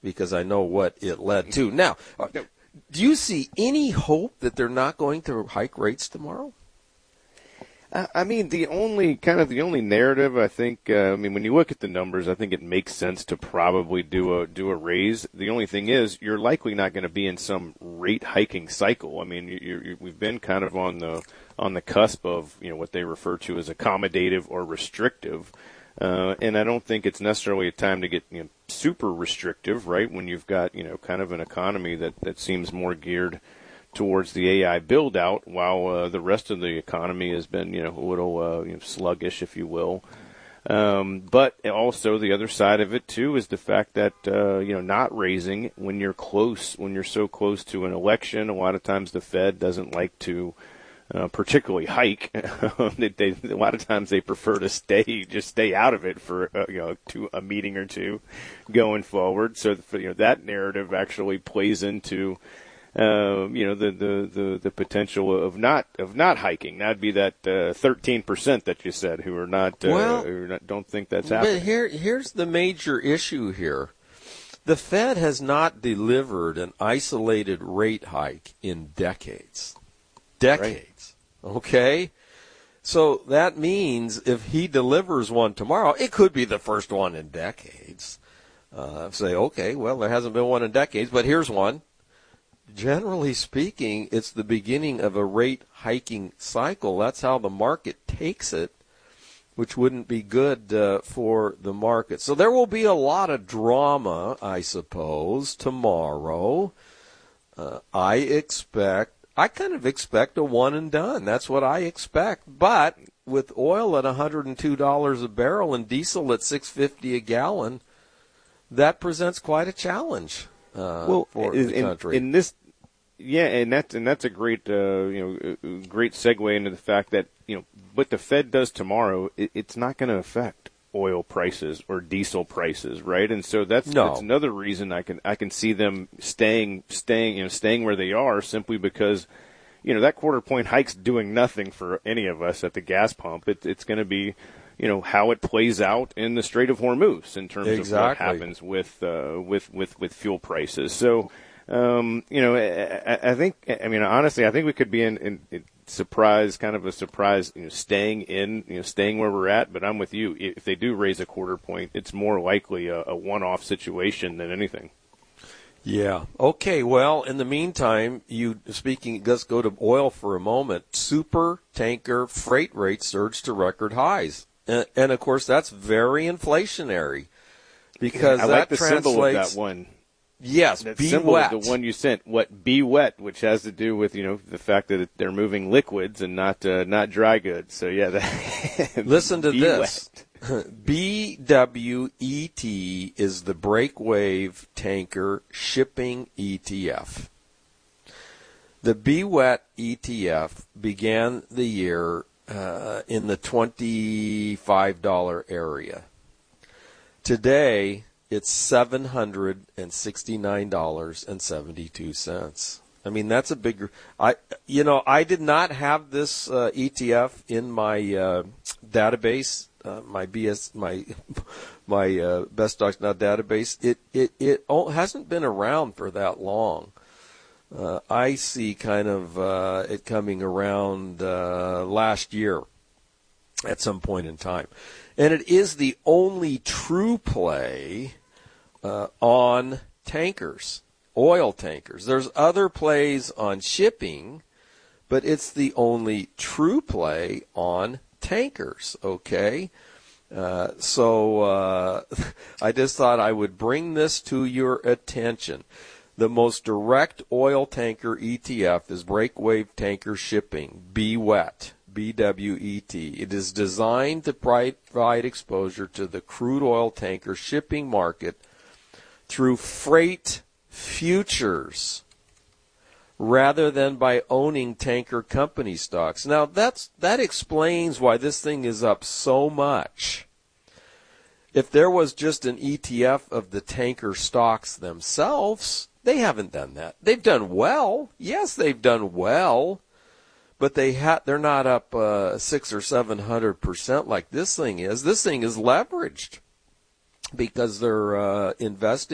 because I know what it led to. Now, do you see any hope that they're not going to hike rates tomorrow? I mean, the only narrative, I think, when you look at the numbers, I think it makes sense to probably do a raise. The only thing is, you're likely not going to be in some rate hiking cycle. I mean, we've been kind of on the cusp of, what they refer to as accommodative or restrictive. And I don't think it's necessarily a time to get, super restrictive, right? When you've got, kind of an economy that seems more geared towards the AI build out, while the rest of the economy has been, a little sluggish, if you will. But also the other side of it too is the fact that not raising when you're so close to an election. A lot of times the Fed doesn't like to particularly hike. A lot of times they prefer to stay out of it for to a meeting or two going forward. So that narrative actually plays into the potential of not hiking. That'd be that 13% that you said who are not don't think that's happening. But here's the major issue here. The Fed has not delivered an isolated rate hike in decades. Right. Okay? So that means if he delivers one tomorrow, it could be the first one in decades. Say, okay, well, there hasn't been one in decades, but here's one. Generally speaking, it's the beginning of a rate hiking cycle. That's how the market takes it, which wouldn't be good for the market. So there will be a lot of drama, I suppose, tomorrow. I kind of expect a one and done. That's what I expect. But with oil at $102 a barrel and diesel at $6.50 a gallon, that presents quite a challenge. For the country. And that's a great great segue into the fact that what the Fed does tomorrow, it's not going to affect oil prices or diesel prices, right? And so that's another reason I can see them staying where they are, simply because that quarter point hike's doing nothing for any of us at the gas pump. It's going to be how it plays out in the Strait of Hormuz in terms of what happens with fuel prices. So, I think, honestly, I think we could be in surprise, kind of a surprise, staying where we're at. But I'm with you. If they do raise a quarter point, it's more likely a one-off situation than anything. Yeah. Okay. Well, in the meantime, let's go to oil for a moment. Super tanker freight rates surged to record highs. And of course, that's very inflationary because I like the symbol of that one. Yes, that be symbol wet. Is the one you sent. Be wet, which has to do with the fact that they're moving liquids and not dry goods. So yeah, listen to this. BWET is the Breakwave Tanker Shipping ETF. The BWET ETF began the year in the $25 area. Today, it's $769.72. I mean, that's a big. I did not have this ETF in my database, my Best Stocks Now database. It hasn't been around for that long. I see kind of it coming around last year at some point in time. And it is the only true play on tankers, oil tankers. There's other plays on shipping, but it's the only true play on tankers, okay? So I just thought I would bring this to your attention. The most direct oil tanker ETF is Breakwave Tanker Shipping, BWET, BWET. It is designed to provide exposure to the crude oil tanker shipping market through freight futures rather than by owning tanker company stocks. Now, that explains why this thing is up so much. If there was just an ETF of the tanker stocks themselves, they haven't done that. They've done well. Yes, they've done well. But they're not up 600 or 700% like this thing is. This thing is leveraged because they're investing